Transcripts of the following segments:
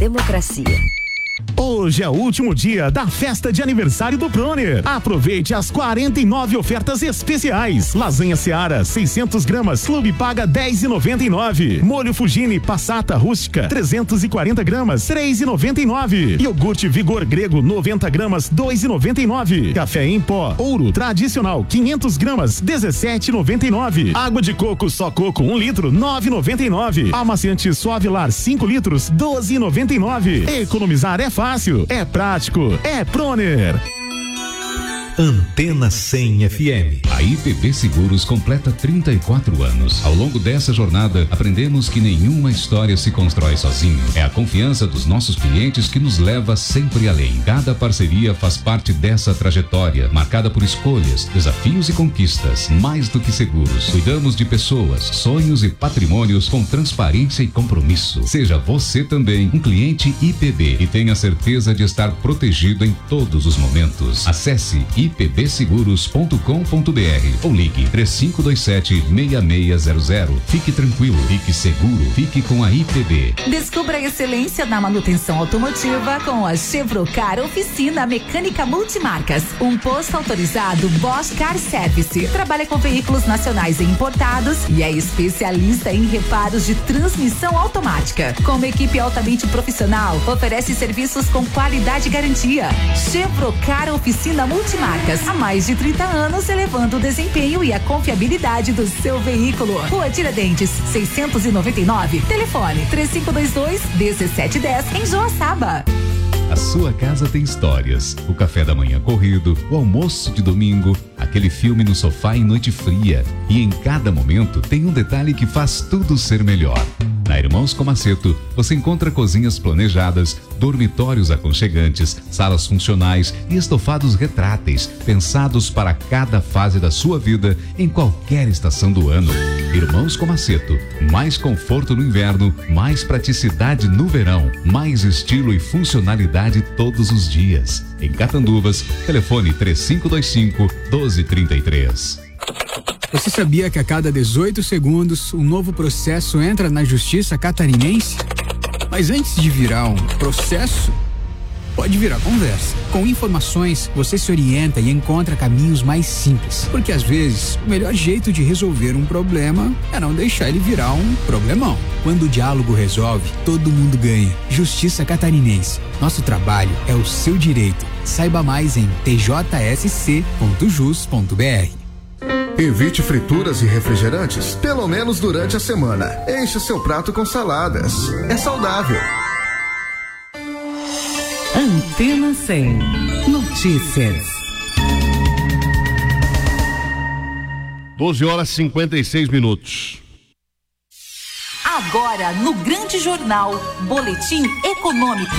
democracia. Hoje é o último dia da festa de aniversário do Proner. Aproveite as 49 ofertas especiais. Lasanha Seara, 600 gramas, Clube paga 10,99. Molho Fugini Passata Rústica, 340 gramas, 3,99. Iogurte Vigor Grego, 90 gramas, 2,99. Café em pó Ouro Tradicional, 500 gramas, 17,99. Água de coco Só Coco, 1 litro, 9,99. Amaciante Suavilar, 5 litros, 12,99. Economizar é fácil, é prático, é Proner. Antena 100 FM. A IPB Seguros completa 34 anos. Ao longo dessa jornada, aprendemos que nenhuma história se constrói sozinho. É a confiança dos nossos clientes que nos leva sempre além. Cada parceria faz parte dessa trajetória, marcada por escolhas, desafios e conquistas. Mais do que seguros, cuidamos de pessoas, sonhos e patrimônios com transparência e compromisso. Seja você também um cliente IPB e tenha certeza de estar protegido em todos os momentos. Acesse ipbseguros.com.br ou ligue 3527-6600. Fique tranquilo, fique seguro, fique com a IPB. Descubra a excelência na manutenção automotiva com a Chevrocar Oficina Mecânica Multimarcas. Um posto autorizado Bosch Car Service. Trabalha com veículos nacionais e importados e é especialista em reparos de transmissão automática. Com uma equipe altamente profissional, oferece serviços com qualidade e garantia. Chevrocar Oficina Multimarcas. Há mais de 30 anos, elevando o desempenho e a confiabilidade do seu veículo. Rua Tiradentes, 699. Telefone 3522-1710, em Joaçaba. A sua casa tem histórias. O café da manhã corrido, o almoço de domingo, aquele filme no sofá em noite fria. E em cada momento tem um detalhe que faz tudo ser melhor. Na Irmãos Comaceto, você encontra cozinhas planejadas, dormitórios aconchegantes, salas funcionais e estofados retráteis, pensados para cada fase da sua vida, em qualquer estação do ano. Irmãos Comaceto, mais conforto no inverno, mais praticidade no verão, mais estilo e funcionalidade todos os dias. Em Catanduvas, telefone 3525-1233. Você sabia que a cada 18 segundos um novo processo entra na Justiça Catarinense? Mas antes de virar um processo, pode virar conversa. Com informações, você se orienta e encontra caminhos mais simples. Porque às vezes, o melhor jeito de resolver um problema é não deixar ele virar um problemão. Quando o diálogo resolve, todo mundo ganha. Justiça Catarinense. Nosso trabalho é o seu direito. Saiba mais em tjsc.jus.br. Evite frituras e refrigerantes, pelo menos durante a semana. Encha seu prato com saladas. É saudável. Antena 100. Notícias. 12h56. Agora, no Grande Jornal, Boletim Econômico.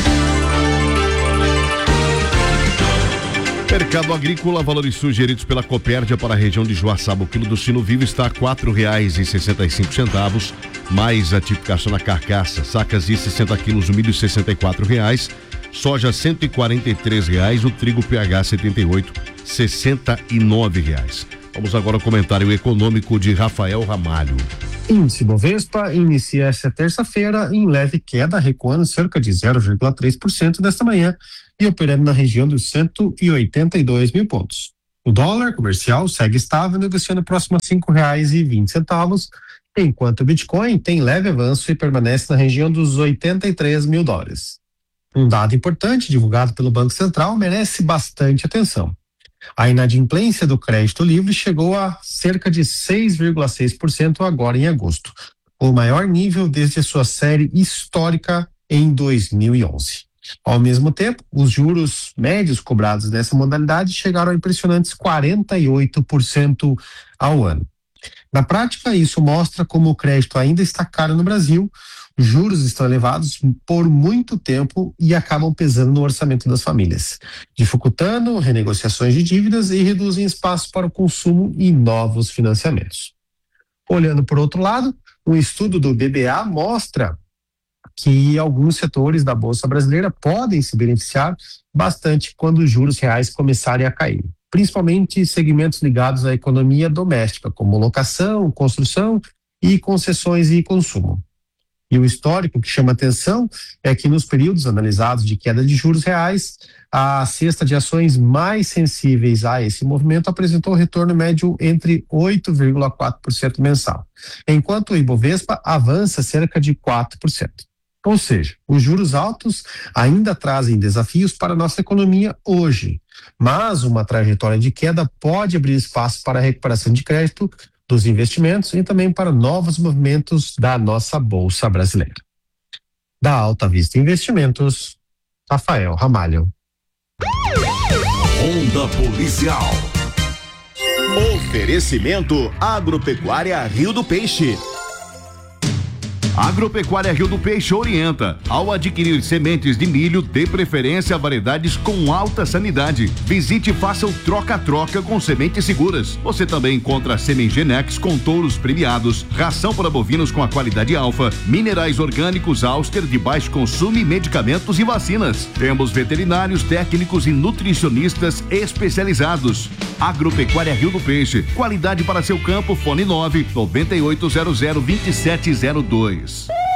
Mercado agrícola, valores sugeridos pela Copérdia para a região de Joaçaba. O quilo do sino vivo está a R$4,65, mais a tipificação na carcaça. Sacas de 60 quilos, o milho R$64, soja R$143, o trigo PH 78, R$69. Vamos agora ao comentário econômico de Rafael Ramalho. Índice Bovespa inicia esta terça-feira em leve queda, recuando cerca de 0,3% desta manhã e operando na região dos 182 mil pontos. O dólar comercial segue estável, negociando próximo a R$5,20, enquanto o Bitcoin tem leve avanço e permanece na região dos 83 mil dólares. Um dado importante divulgado pelo Banco Central merece bastante atenção. A inadimplência do crédito livre chegou a cerca de 6,6% agora em agosto, o maior nível desde a sua série histórica em 2011. Ao mesmo tempo, os juros médios cobrados nessa modalidade chegaram a impressionantes 48% ao ano. Na prática, isso mostra como o crédito ainda está caro no Brasil, os juros estão elevados por muito tempo e acabam pesando no orçamento das famílias, dificultando renegociações de dívidas e reduzem espaço para o consumo e novos financiamentos. Olhando por outro lado, um estudo do BBA mostra que alguns setores da Bolsa Brasileira podem se beneficiar bastante quando os juros reais começarem a cair, principalmente segmentos ligados à economia doméstica, como locação, construção e concessões e consumo. E o histórico que chama atenção é que nos períodos analisados de queda de juros reais, a cesta de ações mais sensíveis a esse movimento apresentou retorno médio entre 8,4% mensal, enquanto o Ibovespa avança cerca de 4%. Ou seja, os juros altos ainda trazem desafios para a nossa economia hoje, mas uma trajetória de queda pode abrir espaço para a recuperação de crédito dos investimentos e também para novos movimentos da nossa Bolsa Brasileira. Da Alta Vista Investimentos, Rafael Ramalho. Onda Policial. Oferecimento Agropecuária Rio do Peixe. Agropecuária Rio do Peixe orienta. Ao adquirir sementes de milho, dê preferência a variedades com alta sanidade. Visite e faça o troca-troca com sementes seguras. Você também encontra Semengenex com touros premiados, ração para bovinos com a qualidade alfa, minerais orgânicos Auster de baixo consumo e medicamentos e vacinas. Temos veterinários, técnicos e nutricionistas especializados. Agropecuária Rio do Peixe. Qualidade para seu campo. Fone 998002702.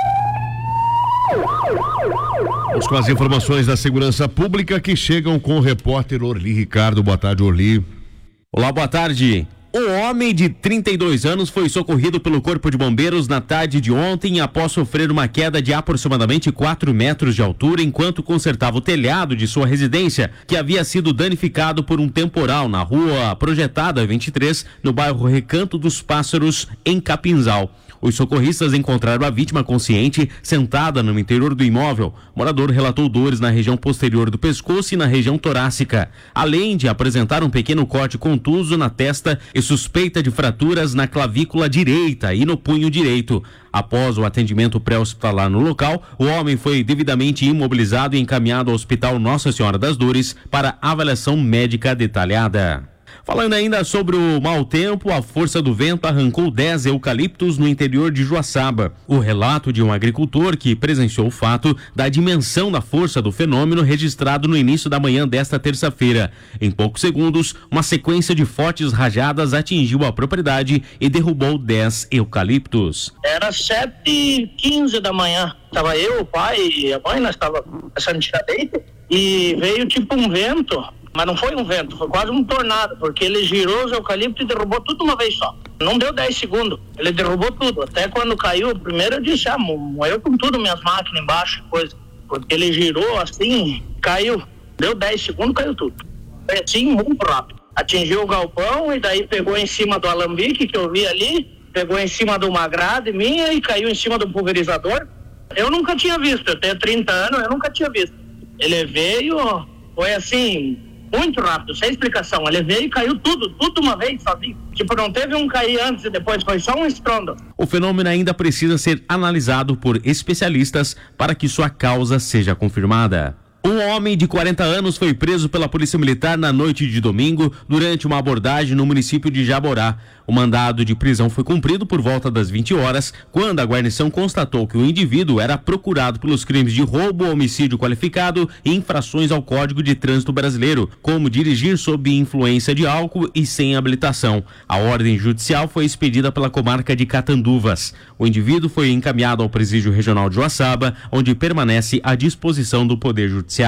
Vamos com as informações da segurança pública que chegam com o repórter Orli Ricardo. Boa tarde, Orli. Olá, boa tarde. Um homem de 32 anos foi socorrido pelo Corpo de Bombeiros na tarde de ontem após sofrer uma queda de aproximadamente 4 metros de altura enquanto consertava o telhado de sua residência, que havia sido danificado por um temporal na rua Projetada 23, no bairro Recanto dos Pássaros, em Capinzal. Os socorristas encontraram a vítima consciente, sentada no interior do imóvel. O morador relatou dores na região posterior do pescoço e na região torácica, além de apresentar um pequeno corte contuso na testa e suspeita de fraturas na clavícula direita e no punho direito. Após o atendimento pré-hospitalar no local, o homem foi devidamente imobilizado e encaminhado ao Hospital Nossa Senhora das Dores para avaliação médica detalhada. Falando ainda sobre o mau tempo, a força do vento arrancou 10 eucaliptos no interior de Joaçaba. O relato de um agricultor que presenciou o fato da dimensão da força do fenômeno registrado no início da manhã desta terça-feira. Em poucos segundos, uma sequência de fortes rajadas atingiu a propriedade e derrubou 10 eucaliptos. Era 7h15 da manhã. Tava eu, o pai e a mãe, nós estávamos começando a tirar leite e veio tipo um vento. Mas não foi um vento, foi quase um tornado, porque ele girou os eucaliptos e derrubou tudo uma vez só. Não deu 10 segundos, ele derrubou tudo. Até quando caiu, primeiro eu disse, moeu com tudo, minhas máquinas embaixo, coisa. Porque ele girou assim, caiu. Deu 10 segundos, caiu tudo. Foi assim, muito rápido. Atingiu o galpão e daí pegou em cima do alambique que eu vi ali, pegou em cima de uma grade minha e caiu em cima do pulverizador. Eu nunca tinha visto, eu tenho 30 anos, eu nunca tinha visto. Ele veio, foi assim... muito rápido, sem explicação. Ele veio e caiu tudo uma vez sozinho. Tipo, não teve um cair antes e depois, foi só um estrondo. O fenômeno ainda precisa ser analisado por especialistas para que sua causa seja confirmada. Um homem de 40 anos foi preso pela Polícia Militar na noite de domingo durante uma abordagem no município de Jaborá. O mandado de prisão foi cumprido por volta das 20 horas, quando a guarnição constatou que o indivíduo era procurado pelos crimes de roubo, homicídio qualificado e infrações ao Código de Trânsito Brasileiro, como dirigir sob influência de álcool e sem habilitação. A ordem judicial foi expedida pela comarca de Catanduvas. O indivíduo foi encaminhado ao Presídio Regional de Joaçaba, onde permanece à disposição do Poder Judiciário.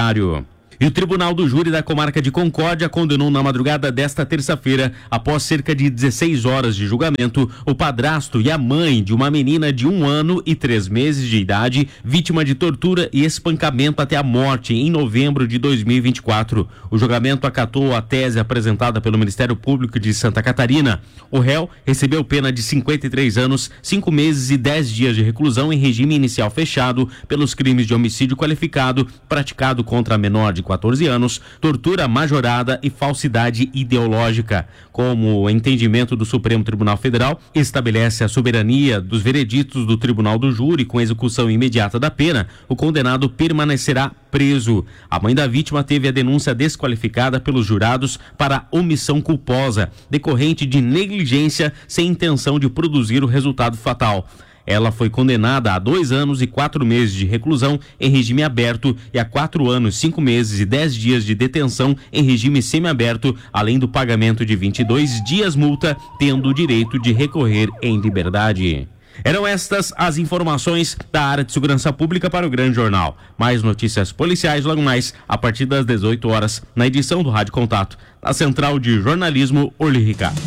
E o Tribunal do Júri da Comarca de Concórdia condenou na madrugada desta terça-feira, após cerca de 16 horas de julgamento, o padrasto e a mãe de uma menina de 1 ano e 3 meses de idade, vítima de tortura e espancamento até a morte em novembro de 2024. O julgamento acatou a tese apresentada pelo Ministério Público de Santa Catarina. O réu recebeu pena de 53 anos, 5 meses e 10 dias de reclusão em regime inicial fechado pelos crimes de homicídio qualificado praticado contra a menor de 14 anos, tortura majorada e falsidade ideológica. Como o entendimento do Supremo Tribunal Federal estabelece a soberania dos vereditos do Tribunal do Júri com execução imediata da pena, o condenado permanecerá preso. A mãe da vítima teve a denúncia desqualificada pelos jurados para omissão culposa, decorrente de negligência sem intenção de produzir o resultado fatal. Ela foi condenada a 2 anos e 4 meses de reclusão em regime aberto e a 4 anos, 5 meses e 10 dias de detenção em regime semiaberto, além do pagamento de 22 dias multa, tendo o direito de recorrer em liberdade. Eram estas as informações da área de segurança pública para o Grande Jornal. Mais notícias policiais logo mais, a partir das 18 horas, na edição do Rádio Contato, na Central de Jornalismo Orly Ricardo.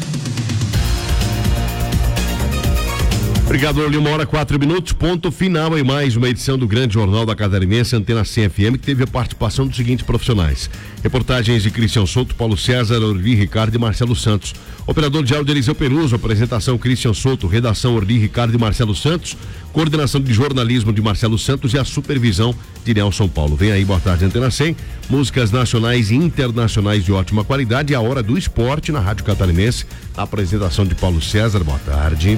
Obrigado, Orly. 1h04, ponto final em mais uma edição do Grande Jornal da Catarinense, Antena 100 FM, que teve a participação dos seguintes profissionais. Reportagens de Christian Souto, Paulo César, Orly Ricardo e Marcelo Santos. Operador de áudio, Eliseu Peruso. Apresentação, Christian Souto. Redação, Orly Ricardo e Marcelo Santos. Coordenação de jornalismo de Marcelo Santos e a supervisão de Nelson Paulo. Vem aí, boa tarde, Antena 100. Músicas nacionais e internacionais de ótima qualidade. E a hora do esporte na Rádio Catarinense. A apresentação de Paulo César. Boa tarde.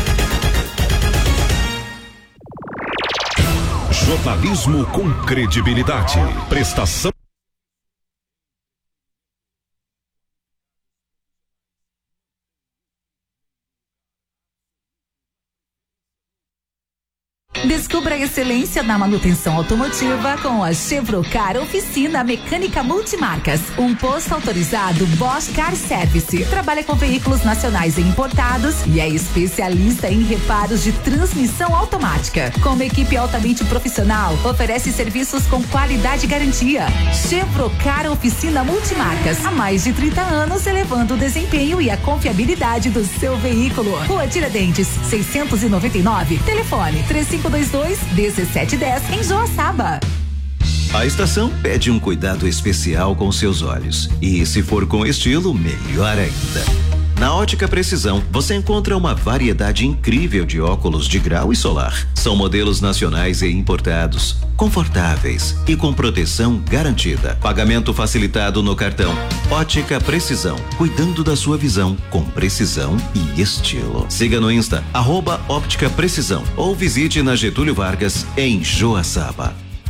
Jornalismo com credibilidade. Prestação. Descubra a excelência na manutenção automotiva com a Chevrocar Oficina Mecânica Multimarcas. Um posto autorizado Bosch Car Service. Trabalha com veículos nacionais e importados e é especialista em reparos de transmissão automática. Com uma equipe altamente profissional, oferece serviços com qualidade e garantia. Chevrocar Oficina Multimarcas. Há mais de 30 anos, elevando o desempenho e a confiabilidade do seu veículo. Rua Tiradentes, 699. Telefone 3522-1710 em Joaçaba. A estação pede um cuidado especial com seus olhos. E se for com estilo, melhor ainda. Na Ótica Precisão, você encontra uma variedade incrível de óculos de grau e solar. São modelos nacionais e importados, confortáveis e com proteção garantida. Pagamento facilitado no cartão. Ótica Precisão, cuidando da sua visão com precisão e estilo. Siga no Insta, @Óptica Precisão, ou visite na Getúlio Vargas, em Joaçaba.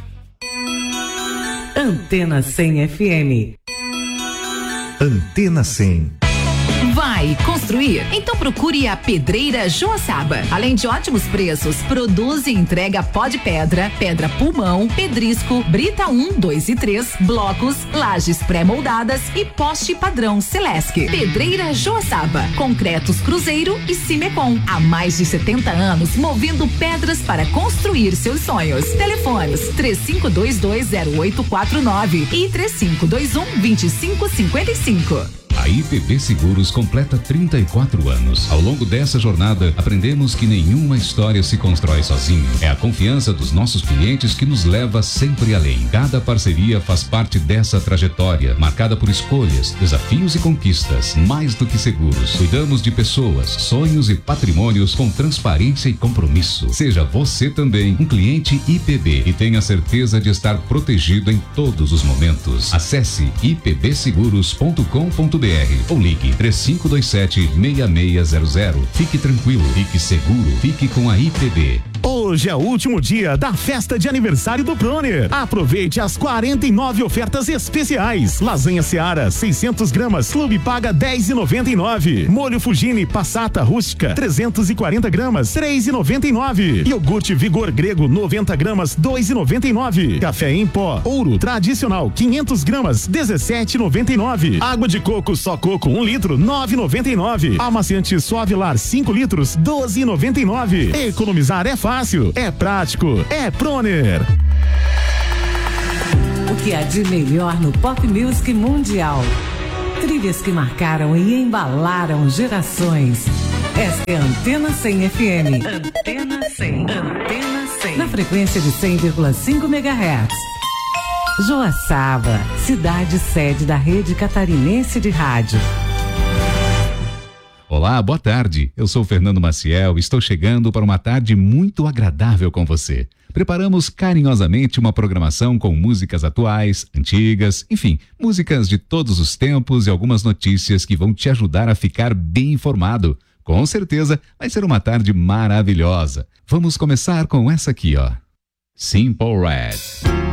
Antena 100 FM. Antena 100. Vai construir? Então procure a Pedreira Joaçaba. Além de ótimos preços, produz e entrega pó de pedra, pedra pulmão, pedrisco, brita 1, 2 e 3, blocos, lajes pré-moldadas e poste padrão Celesc. Pedreira Joaçaba. Concretos Cruzeiro e Cimecon. Há mais de 70 anos movendo pedras para construir seus sonhos. Telefones 35220849 e 3521-2555. A IPB Seguros completa 34 anos. Ao longo dessa jornada, aprendemos que nenhuma história se constrói sozinho. É a confiança dos nossos clientes que nos leva sempre além. Cada parceria faz parte dessa trajetória, marcada por escolhas, desafios e conquistas. Mais do que seguros, cuidamos de pessoas, sonhos e patrimônios com transparência e compromisso. Seja você também um cliente IPB e tenha certeza de estar protegido em todos os momentos. Acesse ipbseguros.com.br ou ligue 3527-6600. Fique tranquilo, fique seguro, fique com a IPB. Hoje é o último dia da festa de aniversário do Proner. Aproveite as 49 ofertas especiais. Lasanha Seara, 600 gramas, clube paga R$10,99. Molho Fugini Passata Rústica, 340 gramas, R$3,99. Iogurte Vigor Grego, 90 gramas, R$2,99. Café em pó Ouro Tradicional, 500 gramas, R$17,99. Água de coco Só Coco, 1 litro, R$9,99. Amaciante Suavilar, 5 litros, R$12,99. Economizar é fácil, é prático, é Proner. O que há de melhor no pop music mundial? Trilhas que marcaram e embalaram gerações. Esta é a Antena 100 FM. Antena 100. Antena 100. Na frequência de 100,5 MHz. Joaçaba, cidade sede da Rede Catarinense de Rádio. Olá, boa tarde. Eu sou Fernando Maciel e estou chegando para uma tarde muito agradável com você. Preparamos carinhosamente uma programação com músicas atuais, antigas, enfim, músicas de todos os tempos e algumas notícias que vão te ajudar a ficar bem informado. Com certeza vai ser uma tarde maravilhosa. Vamos começar com essa aqui, ó. Simple Red.